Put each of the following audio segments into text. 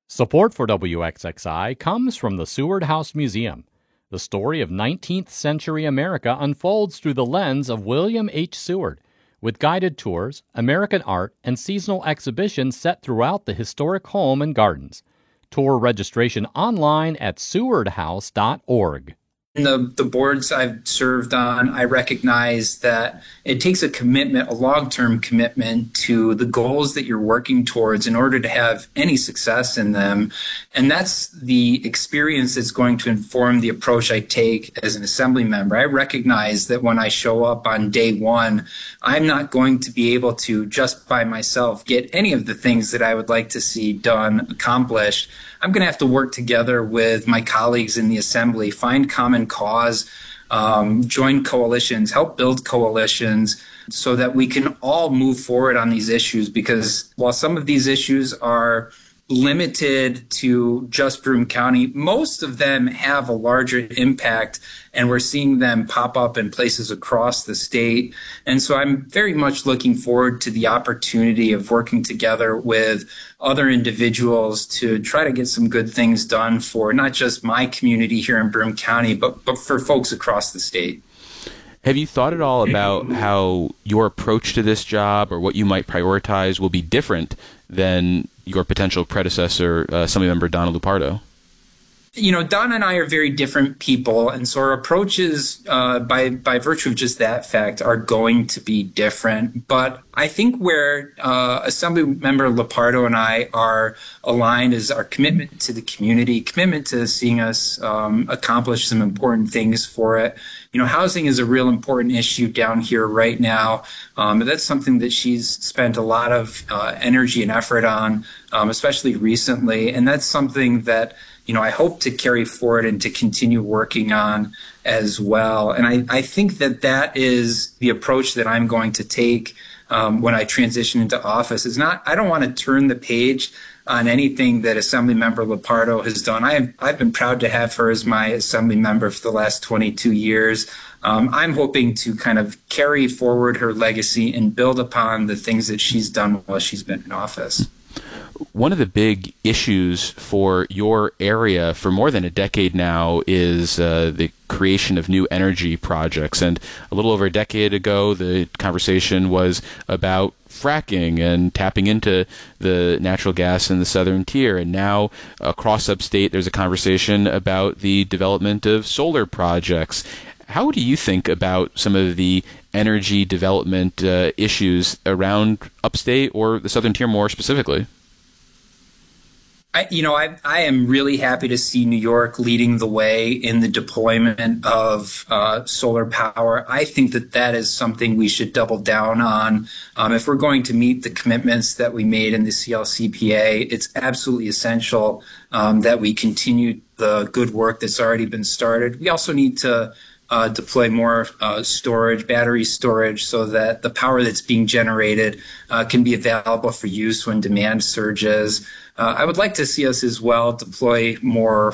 Support for WXXI comes from the Seward House Museum. The story of 19th century America unfolds through the lens of William H. Seward, with guided tours, American art, and seasonal exhibitions set throughout the historic home and gardens. Tour registration online at sewardhouse.org. In the boards I've served on, I recognize that it takes a commitment, a long-term commitment to the goals that you're working towards in order to have any success in them. And that's the experience that's going to inform the approach I take as an assembly member. I recognize that when I show up on day one, I'm not going to be able to just by myself get any of the things that I would like to see done, accomplished. I'm going to have to work together with my colleagues in the assembly, find common cause, join coalitions, help build coalitions so that we can all move forward on these issues. Because while some of these issues are limited to just Broome County, most of them have a larger impact, and we're seeing them pop up in places across the state. And so I'm very much looking forward to the opportunity of working together with other individuals to try to get some good things done for not just my community here in Broome County, but for folks across the state. Have you thought at all about how your approach to this job or what you might prioritize will be different than your potential predecessor, Assemblymember Donna Lupardo? You know, Donna and I are very different people, and so our approaches, by virtue of just that fact, are going to be different. But I think where Assemblymember Lupardo and I are aligned is our commitment to the community, commitment to seeing us accomplish some important things for it. You know, housing is a real important issue down here right now. That's something that she's spent a lot of energy and effort on, especially recently, and that's something that I hope to carry forward and to continue working on as well. And I think that that is the approach that I'm going to take when I transition into office. I don't want to turn the page on anything that Assemblymember Lupardo has done. I've been proud to have her as my assembly member for the last 22 years. I'm hoping to kind of carry forward her legacy and build upon the things that she's done while she's been in office. One of the big issues for your area for more than a decade now is the creation of new energy projects. And a little over a decade ago, the conversation was about fracking and tapping into the natural gas in the southern tier. And now across upstate, there's a conversation about the development of solar projects. How do you think about some of the energy development issues around upstate or the southern tier more specifically? I am really happy to see New York leading the way in the deployment of solar power. I think that that is something we should double down on. If we're going to meet the commitments that we made in the CLCPA, it's absolutely essential that we continue the good work that's already been started. We also need to deploy more storage, battery storage, so that the power that's being generated can be available for use when demand surges. I would like to see us as well deploy more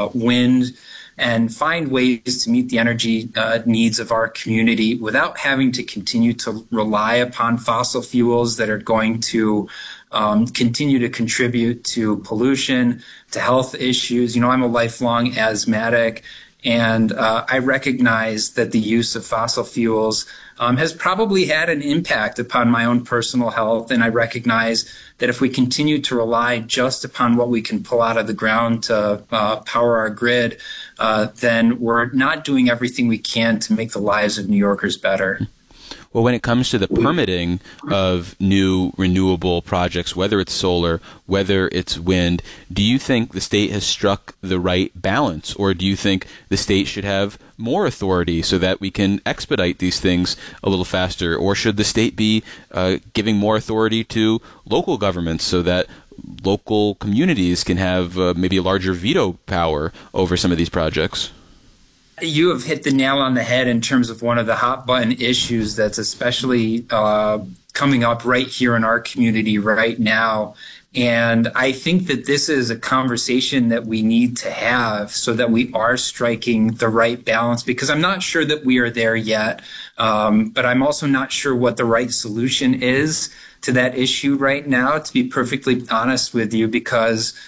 wind and find ways to meet the energy needs of our community without having to continue to rely upon fossil fuels that are going to continue to contribute to pollution, to health issues. I'm a lifelong asthmatic, and I recognize that the use of fossil fuels has probably had an impact upon my own personal health. And I recognize that if we continue to rely just upon what we can pull out of the ground to power our grid, then we're not doing everything we can to make the lives of New Yorkers better. Well, when it comes to the permitting of new renewable projects, whether it's solar, whether it's wind, do you think the state has struck the right balance, or do you think the state should have more authority so that we can expedite these things a little faster, or should the state be giving more authority to local governments so that local communities can have maybe a larger veto power over some of these projects? You have hit the nail on the head in terms of one of the hot button issues that's especially coming up right here in our community right now. And I think that this is a conversation that we need to have so that we are striking the right balance, because I'm not sure that we are there yet. But I'm also not sure what the right solution is to that issue right now, to be perfectly honest with you, because